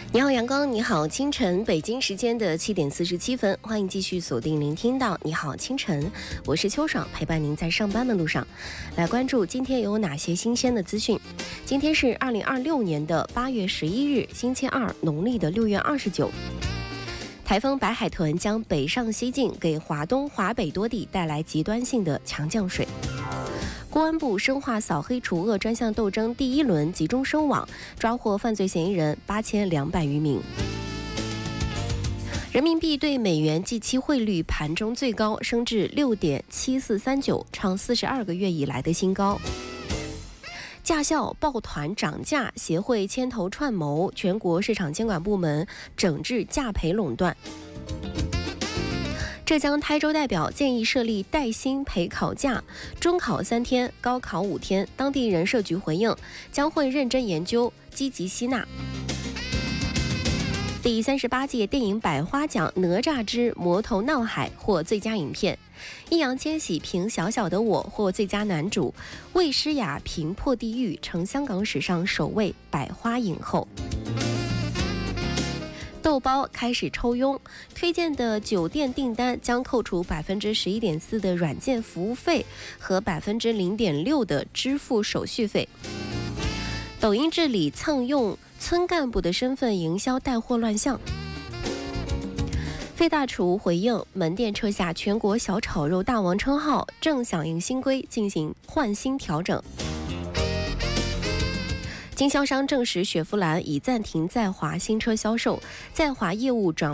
你好，阳光，你好，清晨，北京时间的7:47，欢迎继续锁定聆听到你好清晨，我是秋爽，陪伴您在上班的路上。来关注今天有哪些新鲜的资讯。今天是2026年的8月11日，星期二，农历的6月29。台风白海豚将北上西进，给华东、华北多地带来极端性的强降水。公安部深化扫黑除恶专项斗争第一轮集中收网，抓获犯罪嫌疑人8200余名。人民币对美元即期汇率盘中最高升至6.7439，创42个月以来的新高。驾校抱团涨价，协会牵头串谋，全国市场监管部门整治价赔垄断。浙江台州代表建议设立带薪陪考假，中考3天，高考5天。当地人社局回应，将会认真研究，积极吸纳。第38届电影百花奖《哪吒之魔头闹海》获最佳影片，易烊千玺凭《小小的我》获最佳男主，魏诗雅凭《破地狱》成香港史上首位百花影后。豆包开始抽佣，推荐的酒店订单将扣除11.4%的软件服务费和0.6%的支付手续费。抖音治理蹭用村干部的身份营销带货乱象。费大厨回应，门店撤下全国小炒肉大王称号，正响应新规进行换新调整。经销商证实，雪佛兰已暂停在华新车销售，在华业务转